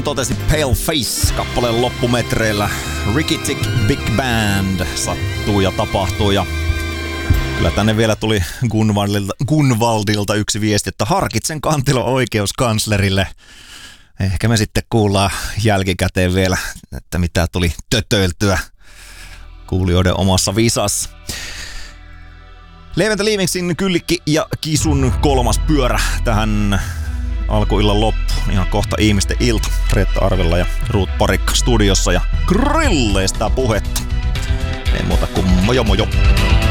Totesi Pale Face kappaleen loppumetreillä. Ricky Tick Big Band sattuu ja tapahtuu ja kyllä tänne vielä tuli Gunvaldilta yksi viesti, että harkitsen kantelon oikeuskanslerille. Ehkä me sitten kuullaan jälkikäteen vielä, että mitä tuli tötöiltyä kuulijoiden omassa visassa. Leventä Liivingsin, Kyllikki ja Kisun kolmas pyörä tähän alkuillan loppu. Ihan kohta ihmisten ilta. Reetta Arvella ja Ruut Parikka studiossa ja grilleistä puhetta. Ei muuta kuin mojo mojo.